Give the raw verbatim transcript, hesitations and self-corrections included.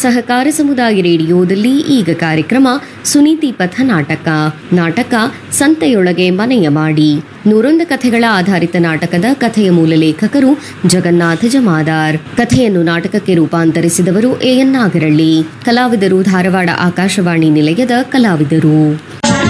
ಸಹಕಾರ ಸಮುದಾಯ ರೇಡಿಯೋದಲ್ಲಿ ಈಗ ಕಾರ್ಯಕ್ರಮ ಸುನೀತಿ ಪಥ ನಾಟಕ. ನಾಟಕ ಸಂತೆಯೊಳಗೆ ಮನೆಯ ಮಾಡಿ. ನೂರೊಂದು ಕಥೆಗಳ ಆಧಾರಿತ ನಾಟಕದ ಕಥೆಯ ಮೂಲ ಲೇಖಕರು ಜಗನ್ನಾಥ ಜಮಾದಾರ್. ಕಥೆಯನ್ನು ನಾಟಕಕ್ಕೆ ರೂಪಾಂತರಿಸಿದವರು ಎ ಎನ್ ನಾಗರಳ್ಳಿ. ಕಲಾವಿದರು ಧಾರವಾಡ ಆಕಾಶವಾಣಿ ನಿಲಯದ ಕಲಾವಿದರು.